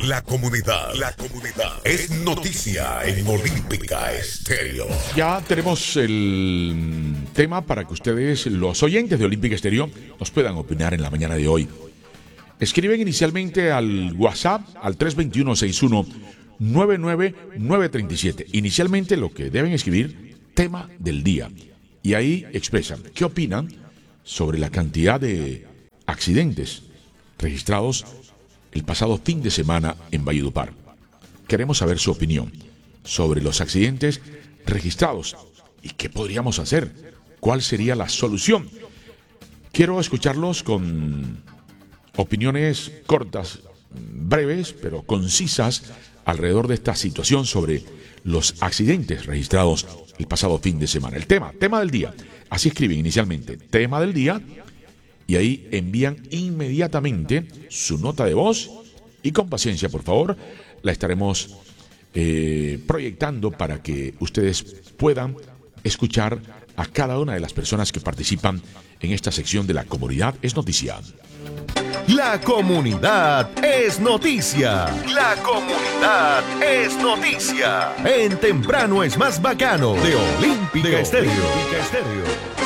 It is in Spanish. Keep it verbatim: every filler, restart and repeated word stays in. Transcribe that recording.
La comunidad, la comunidad es noticia en Olímpica Estéreo. Ya tenemos el tema para que ustedes, los oyentes de Olímpica Estéreo, nos puedan opinar en la mañana de hoy. Escriben inicialmente al WhatsApp al tres dos uno, seis uno nueve nueve nueve tres siete. Inicialmente lo que deben escribir, tema del día. Y ahí expresan qué opinan sobre la cantidad de accidentes registrados el pasado fin de semana en Valledupar. Queremos saber su opinión sobre los accidentes registrados y qué podríamos hacer. ¿Cuál sería la solución? Quiero escucharlos con opiniones cortas, breves, pero concisas alrededor de esta situación sobre los accidentes registrados el pasado fin de semana. El tema, tema del día. Así escriben inicialmente, tema del día, y ahí envían inmediatamente su nota de voz y con paciencia, por favor, la estaremos eh, proyectando para que ustedes puedan escuchar a cada una de las personas que participan en esta sección de La Comunidad es Noticia. La comunidad es noticia. La comunidad es noticia. En Temprano es más bacano de Olímpica Estéreo.